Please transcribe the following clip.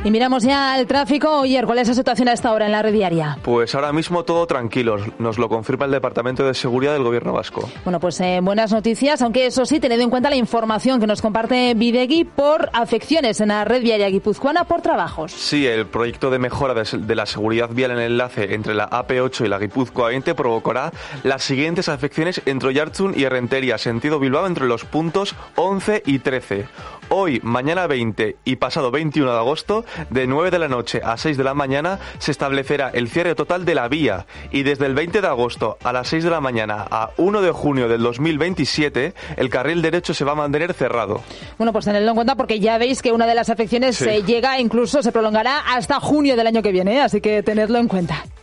Y miramos ya el tráfico. Oyer, ¿cuál es la situación a esta hora en la red viaria? Pues ahora mismo todo tranquilo, nos lo confirma el Departamento de Seguridad del Gobierno Vasco. Bueno, pues buenas noticias, aunque eso sí, teniendo en cuenta la información que nos comparte Bidegui por afecciones en la red viaria guipuzcoana por trabajos. Sí, el proyecto de mejora de la seguridad vial en el enlace entre la AP8 y la Guipúzcoa 20 provocará las siguientes afecciones entre Oiartzun y Errenteria, sentido Bilbao, entre los puntos 11 y 13. Hoy, mañana 20 y pasado 21 de agosto, de 9 de la noche a 6 de la mañana, se establecerá el cierre total de la vía y desde el 20 de agosto a las 6 de la mañana a 1 de junio del 2027, el carril derecho se va a mantener cerrado. Bueno, pues tenedlo en cuenta porque ya veis que una de las afecciones llega, incluso se prolongará hasta junio del año que viene, así que tenedlo en cuenta.